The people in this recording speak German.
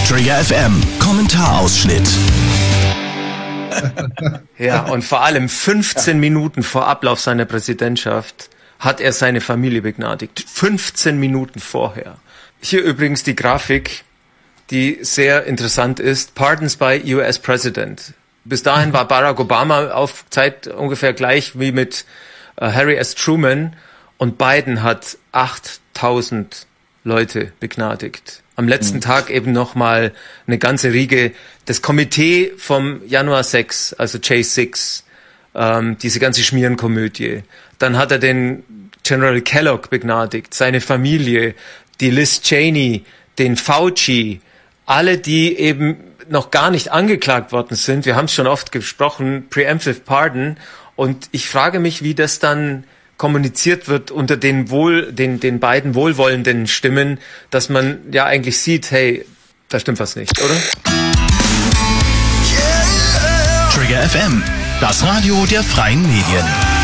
Trigger FM, Kommentarausschnitt. Ja, und vor allem 15 Minuten vor Ablauf seiner Präsidentschaft hat er seine Familie begnadigt. 15 Minuten vorher. Hier übrigens die Grafik, die sehr interessant ist. Pardons by US President. Bis dahin war Barack Obama auf Zeit ungefähr gleich wie mit Harry S. Truman. Und Biden hat 8000 Leute begnadigt. Am letzten Tag eben nochmal eine ganze Riege. Das Komitee vom Januar 6, also J6, diese ganze Schmierenkomödie. Dann hat er den General Kellogg begnadigt, seine Familie, die Liz Cheney, den Fauci, alle, die eben noch gar nicht angeklagt worden sind. Wir haben es schon oft gesprochen, Preemptive Pardon. Und ich frage mich, wie das dann kommuniziert wird unter den beiden wohlwollenden Stimmen, dass man ja eigentlich sieht, hey, da stimmt was nicht, oder? Trigger FM, das Radio der freien Medien.